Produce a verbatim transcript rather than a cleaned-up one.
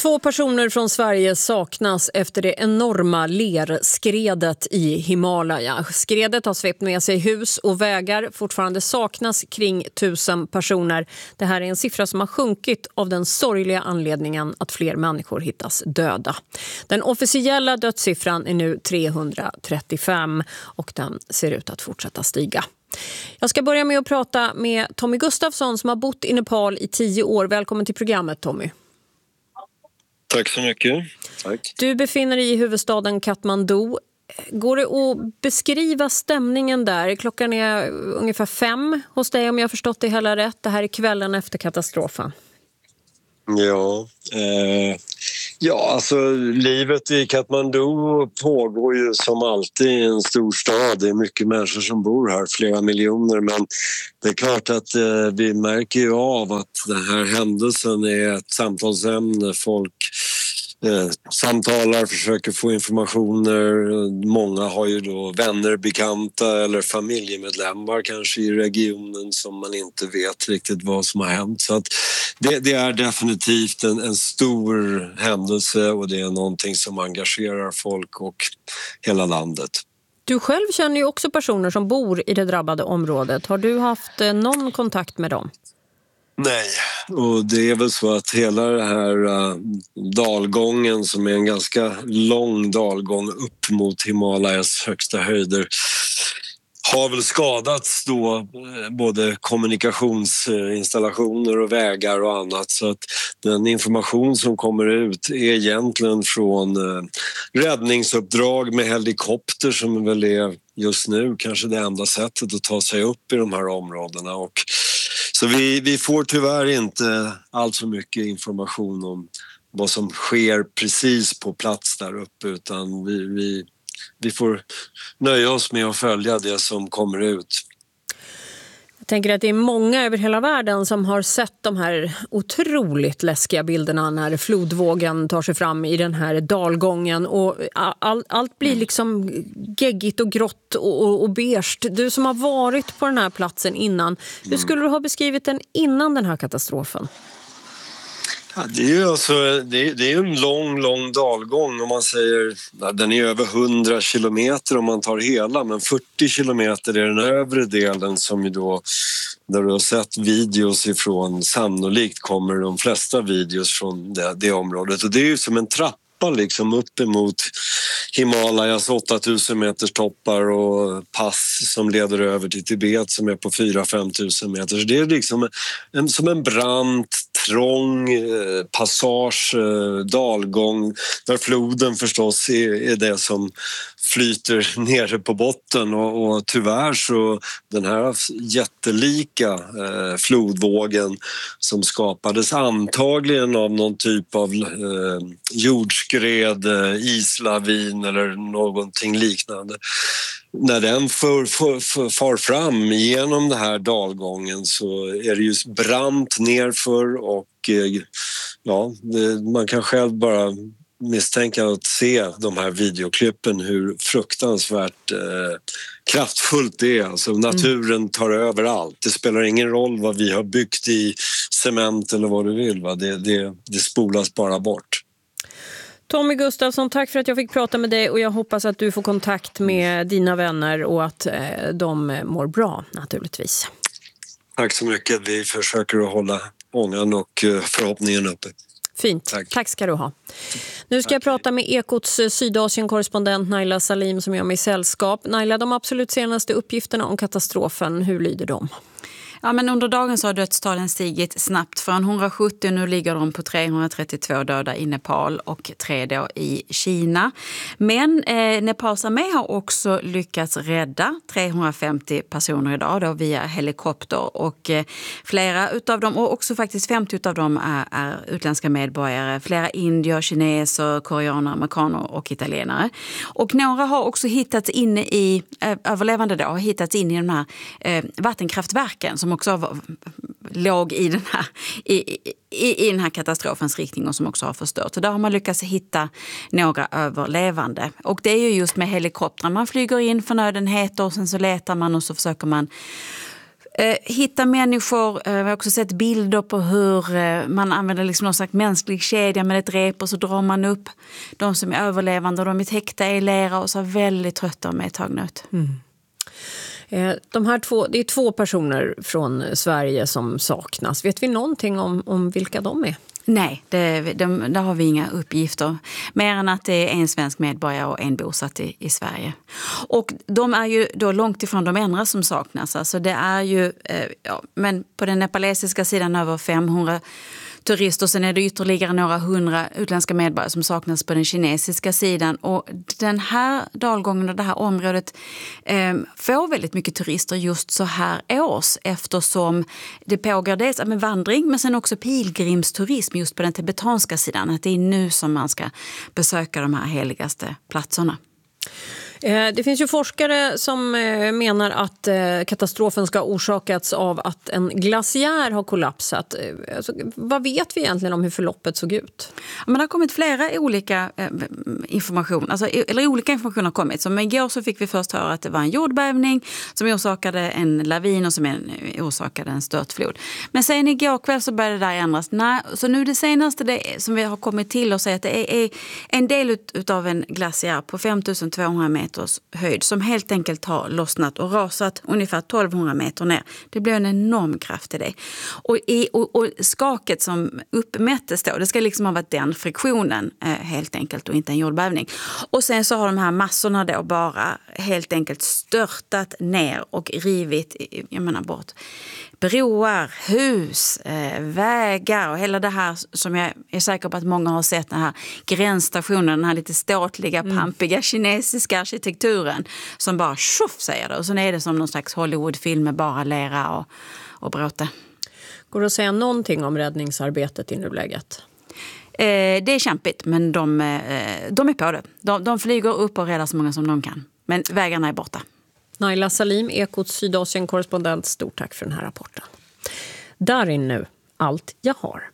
Två personer från Sverige saknas efter det enorma lerskredet i Himalaya. Skredet har svept med sig hus och vägar. Fortfarande saknas kring tusen personer. Det här är en siffra som har sjunkit av den sorgliga anledningen att fler människor hittas döda. Den officiella dödssiffran är nu trehundratrettiofem och den ser ut att fortsätta stiga. Jag ska börja med att prata med Tommy Gustafsson som har bott i Nepal i tio år. Välkommen till programmet, Tommy. Tack så mycket. Tack. Du befinner dig i huvudstaden Kathmandu. Går det att beskriva stämningen där? Klockan är ungefär fem hos dig om jag har förstått det hela rätt. Det här är kvällen efter katastrofen. Ja, eh, ja, alltså livet i Kathmandu pågår ju som alltid i en stor stad. Det är mycket människor som bor här, flera miljoner. Men det är klart att eh, vi märker ju av att den här händelsen är ett samtalsämne. Folk eh, samtalar, försöker få informationer. Många har ju då vänner, bekanta eller familjemedlemmar kanske i regionen som man inte vet riktigt vad som har hänt. Så att det, det är definitivt en, en stor händelse och det är någonting som engagerar folk och hela landet. Du själv känner ju också personer som bor i det drabbade området. Har du haft eh, någon kontakt med dem? Nej, och det är väl så att hela den här uh, dalgången som är en ganska lång dalgång upp mot Himalayas högsta höjder har väl skadats då både kommunikationsinstallationer och vägar och annat, så att den information som kommer ut är egentligen från uh, räddningsuppdrag med helikopter som väl är just nu kanske det enda sättet att ta sig upp i de här områdena. Och så vi, vi får tyvärr inte allt så mycket information om vad som sker precis på plats där uppe, utan vi, vi, vi får nöja oss med att följa det som kommer ut. Jag tänker att det är många över hela världen som har sett de här otroligt läskiga bilderna när flodvågen tar sig fram i den här dalgången och all, allt blir liksom geggigt och grått och, och, och beige. Du som har varit på den här platsen innan, hur skulle du ha beskrivit den innan den här katastrofen? Ja, det är ju alltså, det är, det är en lång, lång dalgång om man säger, den är över hundra kilometer om man tar hela, men fyrtio kilometer är den övre delen som ju då, där du har sett videos ifrån, sannolikt kommer de flesta videos från det, det området, och det är ju som en trappa liksom upp emot Himalayas åttatusen meters toppar och pass som leder över till Tibet som är på fyra till fem tusen meter. Så det är liksom en, som en brant, trång eh, passage, eh, dalgång där floden förstås är, är det som flyter nere på botten och, och tyvärr så den här jättelika eh, flodvågen som skapades antagligen av någon typ av eh, jordskred, eh, islavin eller någonting liknande. När den för, för, för, far fram genom den här dalgången så är det just brant nerför och eh, ja, det, man kan själv bara misstänka att se de här videoklippen hur fruktansvärt eh, kraftfullt det är. Alltså, naturen tar över allt. Det spelar ingen roll vad vi har byggt i cement eller vad du vill. Va? Det, det, det spolas bara bort. Tommy Gustafsson, tack för att jag fick prata med dig och jag hoppas att du får kontakt med dina vänner och att eh, de mår bra naturligtvis. Tack så mycket. Vi försöker att hålla ångan och förhoppningen uppe. Fint. Tack. Tack ska du ha. Nu ska Tack. jag prata med Ekots Sydasien-korrespondent Naila Salim som gör mig sällskap. Naila, de absolut senaste uppgifterna om katastrofen, hur lyder de? Ja, men under dagen så har dödstalen stigit snabbt från hundrasjuttio, nu ligger de på trehundratrettiotvå döda i Nepal och tre då i Kina. Men eh, Nepals armé har också lyckats rädda trehundrafemtio personer idag då via helikopter och eh, flera utav dem, och också faktiskt femtio utav dem är, är utländska medborgare, flera indier, kineser, koreaner, amerikaner och italienare. Och några har också hittats inne i, eh, överlevande då, har hittats in i de här eh, vattenkraftverken som också var, låg i den här i, i, i den här katastrofens riktning och som också har förstört. Så där har man lyckats hitta några överlevande. Och det är ju just med helikoptrar. Man flyger in förnödenheter och sen så letar man och så försöker man Eh, hitta människor, eh, vi har också sett bilder på hur eh, man använder liksom någon slags mänsklig kedja med ett rep och så drar man upp de som är överlevande och de är täckta i lera och så väldigt trötta och medtagna ut. Mm. Eh, de här två, det är två personer från Sverige som saknas. Vet vi någonting om, om vilka de är? Nej, det, de, där har vi inga uppgifter. Mer än att det är en svensk medborgare och en bosatt i, i Sverige. Och de är ju då långt ifrån de andra som saknas. Alltså det är ju, eh, ja, men på den nepalesiska sidan över femhundra turister. Sen är det ytterligare några hundra utländska medborgare som saknas på den kinesiska sidan. Och den här dalgången och det här området eh, får väldigt mycket turister just så här års. Eftersom det pågår dels med vandring men sen också pilgrimsturism just på den tibetanska sidan. Att det är nu som man ska besöka de här heligaste platserna. Det finns ju forskare som menar att katastrofen ska ha orsakats av att en glaciär har kollapsat. Alltså, vad vet vi egentligen om hur förloppet såg ut? Men det har kommit flera olika eh, information, alltså, eller olika information har kommit. Så igår så fick vi först höra att det var en jordbävning som orsakade en lavin och som en, orsakade en störtflod. Men sen igår kväll så började det där ändras. Nej, så nu det senaste det, som vi har kommit till och säger att det är, är en del ut, av en glaciär på fem tusen tvåhundra meter höjd som helt enkelt har lossnat och rasat ungefär tolvhundra meter ner. Det blir en enorm kraft i det. Och, i, och, och skaket som uppmättes då, det ska liksom ha varit den friktionen eh, helt enkelt och inte en jordbävning. Och sen så har de här massorna då bara helt enkelt störtat ner och rivit, jag menar bort broar, hus, eh, vägar och hela det här som jag är säker på att många har sett, den här gränsstationen, den här lite ståtliga, mm. pampiga kinesiska arkitekturen som bara tjoff säger det. Och så är det som någon slags Hollywoodfilm med bara lera och, och bråte. Går det att säga någonting om räddningsarbetet i nuläget? Eh, det är kämpigt, men de, eh, de är på det. De, de flyger upp och räddar så många som de kan. Men vägarna är borta. Naila Salim, Ekots Sydasien-korrespondent, stort tack för den här rapporten. Darin nu, allt jag har.